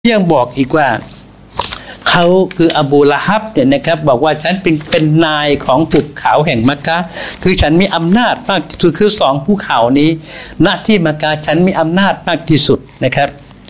ยังบอกอีกว่าเขาคืออบูละฮับเนี่ยนะครับบอกว่าฉันเป็นนายของภูเขาแห่งมักกะห์คือฉันมีอำนาจมากคือสองภูเขานี้ณที่มักกะห์ฉันมีอำนาจมากที่สุดนะครับ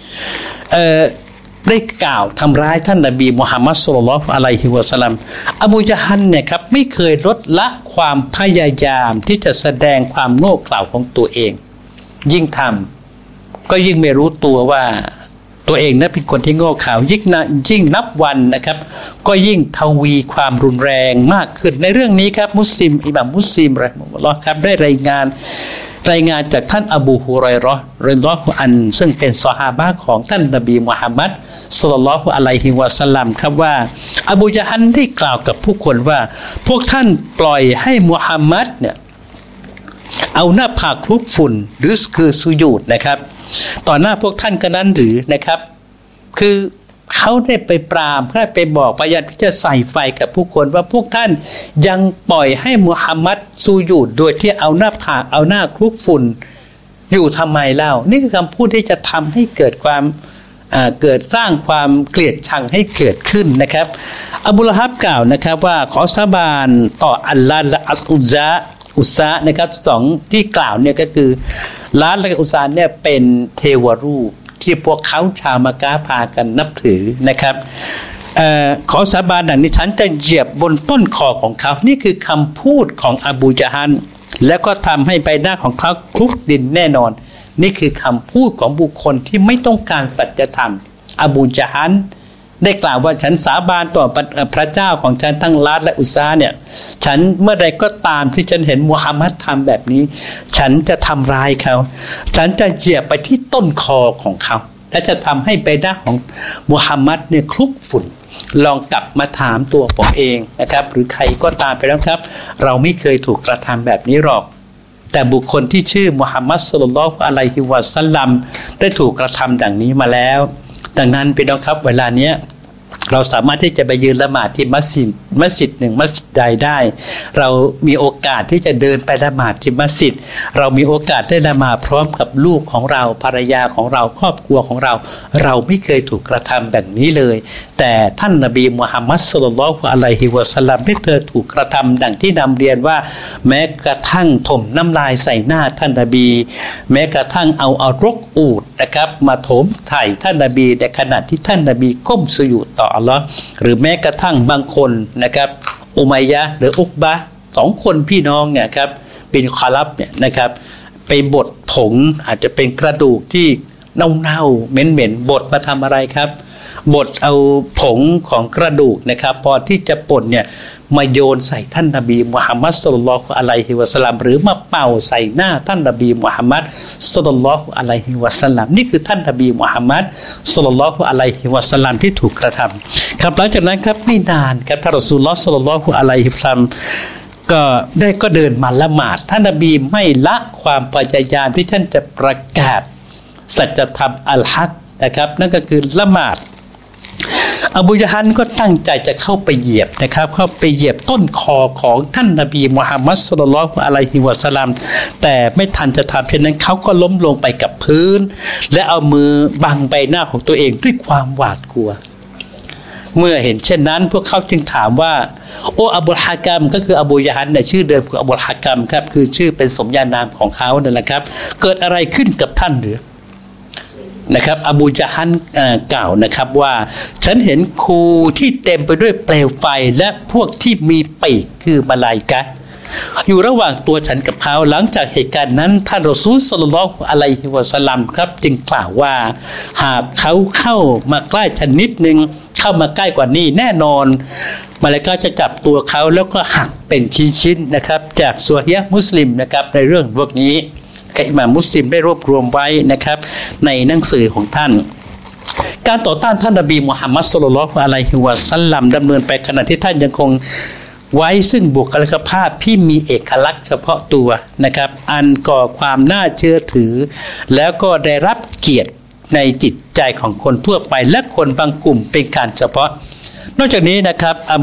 ได้กล่าวทำร้ายท่านนบีมุฮัมมัดศ็อลลัลลอฮุอะลัยฮิวะซัลลัมอบูญะฮัลเนี่ยครับไม่เคยลดละความพยายามที่จะแสดงความโง่เขลาของตัวเองยิ่งทำก็ยิ่งไม่รู้ตัวว่าตัวเองนั้นเป็นคนที่โง่เขลายิ่งนับวันนะครับก็ยิ่งทวีความรุนแรงมากขึ้นในเรื่องนี้ครับอิหม่ามมุสลิมเราะฮิมะฮุลลอฮ์ครับได้รายงานจากท่านอบูฮุรอยเราะห์รอฎิยัลลอฮุอันซึ่งเป็นซอฮาบะห์ของท่านนบีมุฮัมมัดศ็อลลัลลอฮุอะลัยฮิวะซัลลัมครับว่าอบูญะฮัลได้กล่าวกับผู้คนว่าพวกท่านปล่อยให้มุฮัมมัดเนี่ยเอาหน้าผากคลุกฝุ่นหรือคือสุญูดนะครับต่อหน้าพวกท่านกันนั้นหรือนะครับคือเขาได้ไปปรามเขาได้ไปบอกพยายามที่จะใส่ไฟกับผู้คนว่าพวกท่านยังปล่อยให้มุฮัมมัดสุญูดโดยที่เอาหน้าผากเอาหน้าคลุกฝุ่นอยู่ทำไมเล่านี่คือคำพูดที่จะทำให้เกิดความเกิดสร้างความเกลียดชังให้เกิดขึ้นนะครับอบูละฮับกล่าวนะครับว่าขอสาบานต่ออัลลอฮ์และอัลอุซะนะครับสองที่กล่าวเนี่ยก็คือลาตและอุซะเนี่ยเป็นเทวรูปที่พวกเขาชาวมักกะห์พากันนับถือนะครับขอสาบานดังนี้ฉันจะเหยียบบนต้นคอของเขานี่คือคำพูดของอบูญะฮัลแล้วก็ทำให้ใบหน้าของเขาคลุกดินแน่นอนนี่คือคำพูดของบุคคลที่ไม่ต้องการสัจธรรมอบูญะฮัลได้กล่าวว่าฉันสาบานต่อพระเจ้าของฉันทั้งลาตและอุซะเนี่ยฉันเมื่อใดก็ตามที่ฉันเห็นมุฮัมมัดทำแบบนี้ฉันจะทำร้ายเขาฉันจะเหยียบไปที่ต้นคอของเขาและจะทำให้ใบหน้าของมุฮัมมัดเนี่ยคลุกฝุ่นลองกลับมาถามตัวผมเองนะครับหรือใครก็ตามไปแล้วครับเราไม่เคยถูกกระทำแบบนี้หรอกแต่บุคคลที่ชื่อมุฮัมมัดศ็อลลัลลอฮุอะลัยฮิวะซัลลัมได้ถูกกระทำดังนี้มาแล้วดังนั้นพี่น้องครับเวลาเนี้ยเราสามารถที่จะไปยืนละหมาดที่มัสยิดหนึ่งมัสยิดใดได้เรามีโอกาสที่จะเดินไปละหมาดที่มัสยิดเรามีโอกาสได้ละหมาดพร้อมกับลูกของเราภรรยาของเราครอบครัวของเราไม่เคยถูกกระทำแบบนี้เลยแต่ท่านนบีมุฮัมมัดศ็อลลัลลอฮุอะลัยฮิวะซัลลัมไม่เคยถูกกระทำดังที่นำเรียนว่าแม้กระทั่งถมน้ำลายใส่หน้าท่านนบีแม้กระทั่งเอารกอูฐนะครับมาถมไถ่ท่านนบีในขณะที่ท่านนบีก้มสุญูดต่ออัลเลาะห์หรือแม้กระทั่งบางคนนะครับอุมัยยะห์หรืออุกบะห์สองคนพี่น้องเนี่ยครับบินคอลับเนี่ยนะครับไปบดผงอาจจะเป็นกระดูกที่เน่าๆเหม็นๆบดมาทำอะไรครับบดเอาผงของกระดูกนะครับพอที่จะป่นเนี่ยมาโยนใส่ท่านนบีมุฮัมมัดศ็อลลัลลอฮุอะลัยฮิวะซัลลัมหรือมาเป่าใส่หน้าท่านนบีมุฮัมมัดศ็อลลัลลอฮุอะลัยฮิวะซัลลัมนี่คือท่านนบีมุฮัมมัดศ็อลลัลลอฮุอะลัยฮิวะซัลลัมที่ถูกกระทำครับหลังจากนั้นครับไม่นานครับท่านรอซูลุลลอฮ์ศ็อลลัลลอฮุอะลัยฮิวะซัลลัมก็เดินมาละหมาดท่านนบีไม่ละความพยายามที่ท่านจะประกาศสัจธรรมอัลฮักนะครับนั่นก็คือละหมาดอบูญะฮัลก็ตั้งใจจะเข้าไปเหยียบนะครับเข้าไปเหยียบต้นคอของท่านนบีมุฮัมมัดศ็อลลัลลอฮุอะลัยฮิวะซัลลัมแต่ไม่ทันจะทำเช่นนั้นเขาก็ล้มลงไปกับพื้นและเอามือบังใบหน้าของตัวเองด้วยความหวาดกลัวเมื่อเห็นเช่นนั้นพวกเขาจึงถามว่าโอ้อับูลฮะกัมก็คืออบูญะฮัลเนี่ยชื่อเดิมคืออับูลฮะกัมครับคือชื่อเป็นสมญานามของเขานั่นแหละครับเกิดอะไรขึ้นกับท่านหรือนะครับอบูญะฮัลกล่าวนะครับว่าฉันเห็นคูที่เต็มไปด้วยเปลวไฟและพวกที่มีปีกคือมลาอิกะฮ์อยู่ระหว่างตัวฉันกับเขาหลังจากเหตุการณ์นั้นท่านรอซูลศ็อลลัลลอฮุอะลัยฮิวะซัลลัมครับจึงกล่าวว่าหากเขาเข้ามาใกล้ฉันนิดนึงเข้ามาใกล้กว่านี้แน่นอนมาเลาอิกะฮ์จะจับตัวเขาแล้วก็หักเป็นชิ้นๆนะครับจากซอฮีฮ์มุสลิมนะครับในเรื่องพวกนี้อิหม่ามมุสลิมได้รวบรวมไว้นะครับในหนังสือของท่านการต่อต้านท่านนบีมุฮัมมัดศ็อลลัลลอฮุอะลัยฮิวะซัลลัมดำเนินไปขณะที่ท่านยังคงไว้ซึ่งบุคลิกภาพที่มีเอกลักษณ์เฉพาะตัวนะครับอันก่อความน่าเชื่อถือแล้วก็ได้รับเกียรติในจิตใจของคนทั่วไปและคนบางกลุ่มเป็นการเฉพาะนอกจากนี้นะครับอ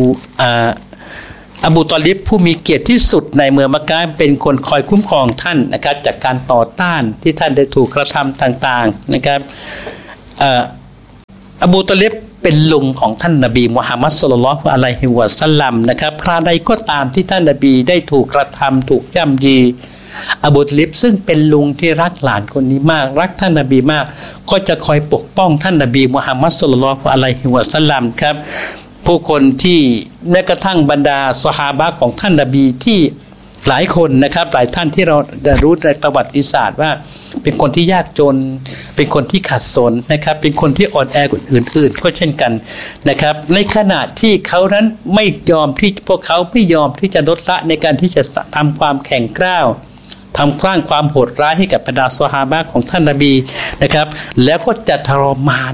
บูตอลิบผู้มีเกียรติที่สุดในเมืองมักกะห์เป็นคนคอยคุ้มครองท่านนะครับจากการต่อต้านที่ท่านได้ถูกกระทำต่างๆนะครับอบูตอลิบเป็นลุงของท่านนบีมุฮัมมัดศ็อลลัลลอฮุอะลัยฮิวะซัลลัมนะครับคราใดก็ตามที่ท่านนบีได้ถูกกระทำถูกย่ำยีอบูตอลิบซึ่งเป็นลุงที่รักหลานคนนี้มากรักท่านนบีมากก็จะคอยปกป้องท่านนบีมุฮัมมัดศ็อลลัลลอฮุอะลัยฮิวะซัลลัมครับผู้คนที่แม้กระทั่งบรรดาซอฮาบะห์ของท่านนบีที่หลายคนนะครับหลายท่านที่เราได้รู้ในประวัติศาสตร์ว่าเป็นคนที่ยากจนเป็นคนที่ขัดสนนะครับเป็นคนที่อ่อนแอกว่าอื่นๆก็เช่นกันนะครับในขณะที่เขานั้นไม่ยอมที่พวกเขาไม่ยอมที่จะลดละในการที่จะทำความแข็งกร้าวทำสร้างความโหดร้ายให้กับบรรดาซอฮาบะห์ของท่านนบีนะครับแล้วก็จะทรมาน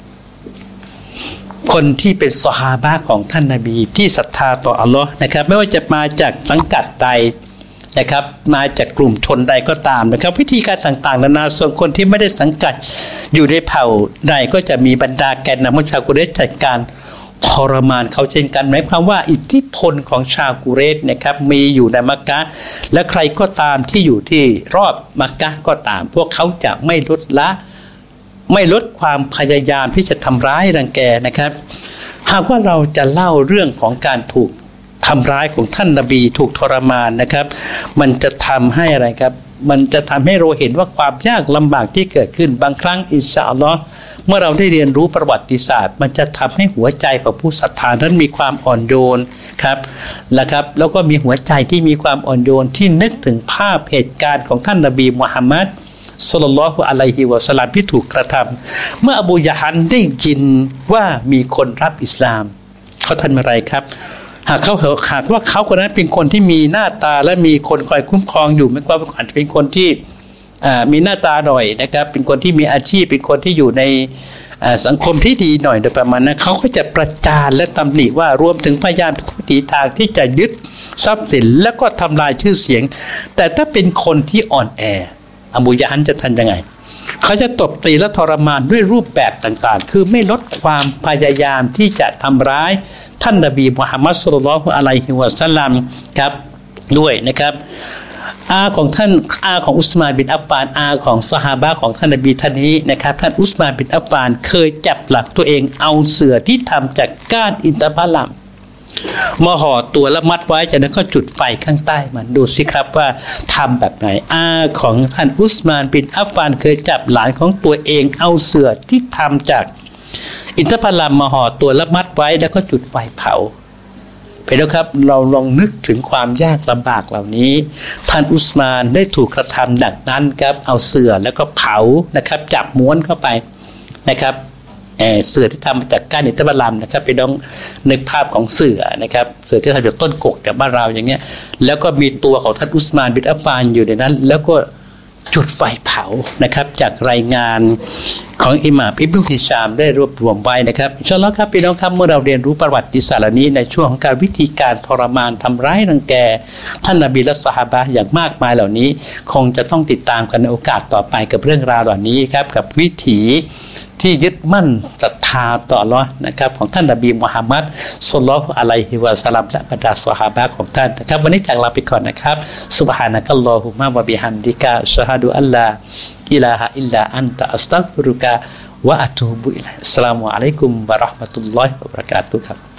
คนที่เป็นซอฮาบะห์ของท่านนบีที่ศรัทธาต่ออัลลอฮ์นะครับไม่ว่าจะมาจากสังกัดใดนะครับมาจากกลุ่มชนใดก็ตามนะครับวิธีการต่างๆนานาส่วนคนที่ไม่ได้สังกัดอยู่ในเผ่าใดก็จะมีบรรดาแกนนำของชาวกุเรชจัดการทรมานเขาเช่นกันหมายความว่าอิทธิพลของชาวกุเรชนะครับมีอยู่ในมักกะฮ์และใครก็ตามที่อยู่ที่รอบมักกะฮ์ก็ตามพวกเขาจะไม่ลดละไม่ลดความพยายามที่จะทำร้ายรังแกนะครับหากว่าเราจะเล่าเรื่องของการถูกทำร้ายของท่านนบีถูกทรมานนะครับมันจะทำให้อะไรครับมันจะทำให้เราเห็นว่าความยากลำบากที่เกิดขึ้นบางครั้งอินชาอัลลอฮ์เมื่อเราได้เรียนรู้ประวัติศาสตร์มันจะทำให้หัวใจของผู้ศรัทธานั้นมีความอ่อนโยนครับนะครับแล้วก็มีหัวใจที่มีความอ่อนโยนที่นึกถึงภาพเหตุการณ์ของท่านนบีมุฮัมมัดศ็อลลัลลอฮุอะลัยฮิวะซัลลัมที่ถูกกระทำเมื่ออบูยะฮันได้ยินว่ามีคนรับอิสลามเขาทำอะไรครับหากว่าเขาคนนั้นเป็นคนที่มีหน้าตาและมีคนคอยคุ้มครองอยู่ไม่ว่าอาจจะเป็นคนที่มีหน้าตาหน่อยนะครับเป็นคนที่มีอาชีพเป็นคนที่อยู่ในสังคมที่ดีหน่อยโดยประมาณนั้นเขาก็จะประจานและตำหนิว่ารวมถึงพยายามทุกวิถีทางที่จะยึดทรัพย์สินและก็ทำลายชื่อเสียงแต่ถ้าเป็นคนที่อ่อนแออบูยะฮันจะทำยังไงเขาจะตบตีและทรมานด้วยรูปแบบต่างๆคือไม่ลดความพยายามที่จะทำร้ายท่านนบีมุฮัมมัดศ็อลลัลลอฮุอะลัยฮิวะซัลลัมครับด้วยนะครับอาของอุสมานบินอัฟฟานอาของซอฮาบะห์ของท่านนบีท่านนี้นะครับท่านอุสมานบินอัฟฟานเคยจับหลักตัวเองเอาเสื่อที่ทำจากก้านอินทผลัมมาห่อตัวแล้วมัดไว้จากนั้นก็จุดไฟข้างใต้มันดูสิครับว่าทำแบบไหนอาของท่านอุสมานบินอัฟฟานเคยจับหลานของตัวเองเอาเสื่อที่ทำจากอินทผลัมมาห่อตัวแล้วมัดไว้แล้วก็จุดไฟเผาไปแล้วครับเราลองนึกถึงความยากลำบากเหล่านี้ท่านอุสมานได้ถูกกระทำดังนั้นครับเอาเสื่อแล้วก็เผานะครับจับม้วนเข้าไปนะครับเสื่อที่ทำมาจากก้านอินทผลัมนะครับไปลองนึกภาพของเสื่อนะครับเสื่อที่ทำจากต้นกกจากบ้านเราอย่างเงี้ยแล้วก็มีตัวของท่านอุสมานบินอัฟฟานอยู่ในนั้นแล้วก็จุดไฟเผานะครับจากรายงานของอิหม่ามอิบนุฮิชามได้รวบรวมไว้นะครับอินชาอัลเลาะห์ครับพี่น้องครับเมื่อเราเรียนรู้ประวัติศาสตร์เหล่านี้ในช่วงของการวิธีการทรมานทำร้ายรังแกท่านนบีและซอฮาบะห์อย่างมากมายเหล่านี้คงจะต้องติดตามกันในโอกาสต่อไปกับเรื่องราวเหล่านี้ครับกับวิถีที่ยึดมั่นศรัทธาต่ออัลเลาะห์นะครับของท่านนบีมุฮัมมัดศ็อลลัลลอฮุอะลัยฮิวะซัลลัมและบรรดาซอฮาบะห์ของท่านนะครับวันนี้จากลาไปก่อนนะครับซุบฮานะกัลลอฮุมะวะบิฮัมดิกะอัชฮะดุอัลลาอิลาฮะอิลลาอันตะอัสตัฆฟิรุกะวะอะตูบุอิลัยฮิสสลามุอะลัยกุมวะเราะห์มะตุลลอฮิวะบะเราะกาตุฮ์ครับ